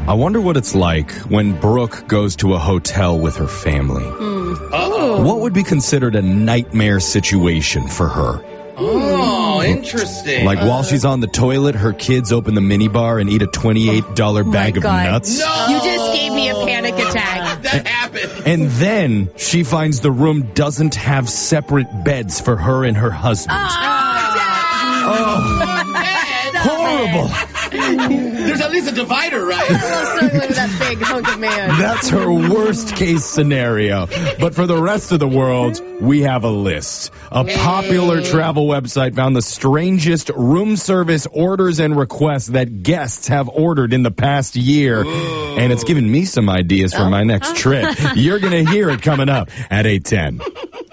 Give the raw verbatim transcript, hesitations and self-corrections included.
I wonder what it's like when Brooke goes to a hotel with her family. Mm. Uh-oh. What would be considered a nightmare situation for her? Oh, interesting. Like while she's on the toilet, her kids open the minibar and eat a twenty-eight dollars Oh, bag of God. nuts. No! You just gave me a panic attack. That happened. And then she finds the room doesn't have separate beds for her and her husband. Oh, Horrible. There's at least a divider, right? I'm struggling with that big hunk of man. That's her worst case scenario. But for the rest of the world, we have a list. A popular travel website found the strangest room service orders and requests that guests have ordered in the past year. Ooh. And it's given me some ideas for my next trip. You're going to hear it coming up at eight ten.